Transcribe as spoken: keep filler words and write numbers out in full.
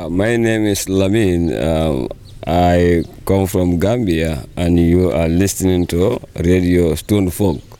Uh, my name is Lamin. Um, I come from Gambia, and you are listening to Radio Stone Folk.